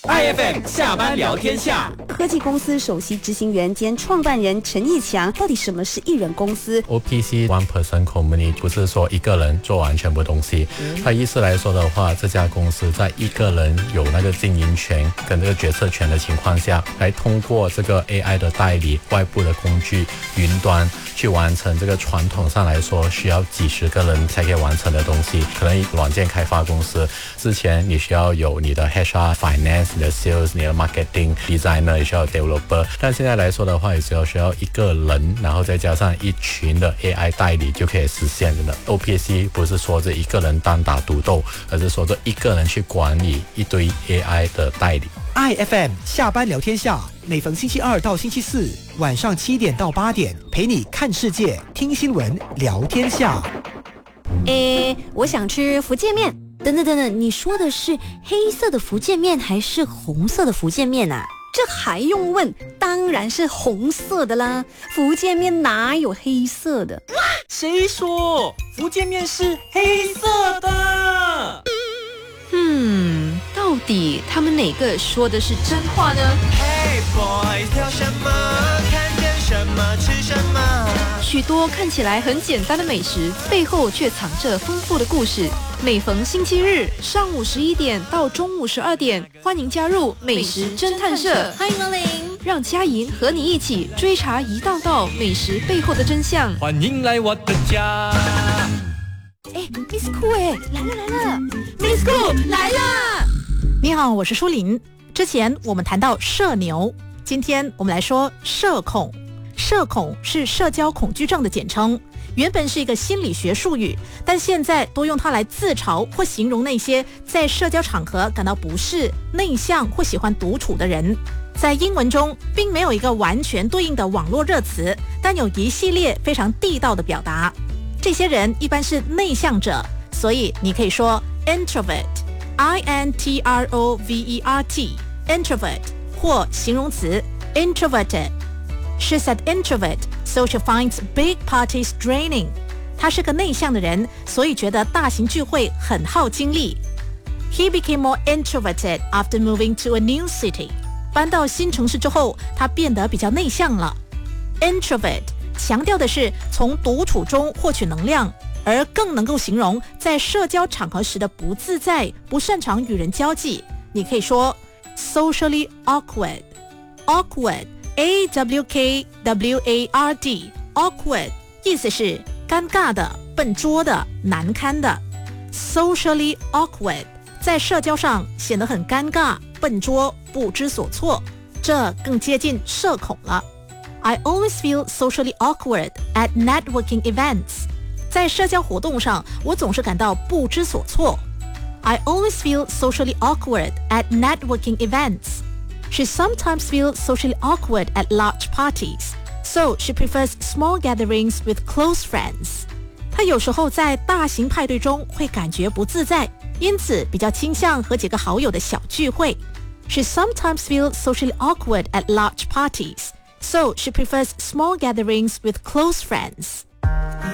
IFM 下班聊天下， 科技公司首席执行员兼创办人陈义强，到底什么是一人公司 ？OPC One Person Company 不是说一个人做完全部东西，它意思来说的话，这家公司在一个人有那个经营权跟这个决策权的情况下，来通过这个 AI 的代理、外部的工具、云端去完成这个传统上来说需要几十个人才可以完成的东西。可能软件开发公司之前你需要有你的 HR、Finance、你的 Sales、你的 Marketing、Designer， 也需要 Developer， 但现在来说的话，也只要需要一个人，然后再加上一群的 AI 代理就可以实现的。OPC 不是说这一个人单打独斗，而是说这一个人去管理一堆 AI 的代理。 IFM 下班聊天下，每逢星期二到星期四晚上7点到8点，陪你看世界、听新闻、聊天下。 我想吃福建面。等等，你说的是黑色的福建面还是红色的福建面啊？ 这还用问？当然是红色的啦！福建面哪有黑色的？ 谁说福建面是黑色的？ 到底他们哪个说的是真话呢？ Hey boys， 挑什么？看见什么吃什么？ 许多看起来很简单的美食，背后却藏着丰富的故事。每逢星期日上午11点到中午12点，欢迎加入美食侦探社， 欢迎光临， 让佳莹和你一起追查一道道美食背后的真相。 欢迎来我的家。 Miss Cool 来了 ，Miss Cool 来啦！ 你好，我是舒琳。之前我们谈到社牛，今天我们来说社恐。社恐是社交恐惧症的简称，原本是一个心理学术语，但现在多用它来自嘲或形容那些在社交场合感到不适、内向或喜欢独处的人。在英文中并没有一个完全对应的网络热词，但有一系列非常地道的表达。这些人一般是内向者，所以你可以说 introvert，introvert， introvert， 或形容词 introverted。She's an introvert, so she finds big parties draining. 她是个内向的人，所以觉得大型聚会很耗精力。He became more introverted after moving to a new city. 搬到新城市之后，他变得比较内向了。Introvert 强调的是从独处中获取能量，而更能够形容在社交场合时的不自在、不擅长与人交际。你可以说 socially awkward。awkward，awkward， awkward 意思是尴尬的、笨拙的、难堪的。socially awkward 在社交上显得很尴尬、笨拙、不知所措，这更接近社恐了。I always feel socially awkward at networking events. 在社交活动上，我总是感到不知所措。I always feel socially awkward at networking events. She sometimes feels socially awkward at large parties, so she prefers small gatherings with close friends. 她有时候在大型派对中会感觉不自在，因此比较倾向和几个好友的小聚会。She sometimes feels socially awkward at large parties, so she prefers small gatherings with close friends.